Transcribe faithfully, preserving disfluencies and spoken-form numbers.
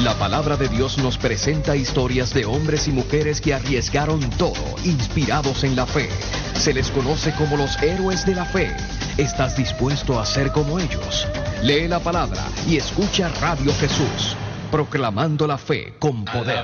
La palabra de Dios nos presenta historias de hombres y mujeres que arriesgaron todo, inspirados en la fe. Se les conoce como los héroes de la fe. ¿Estás dispuesto a ser como ellos? Lee la palabra y escucha Radio Jesús, proclamando la fe con poder.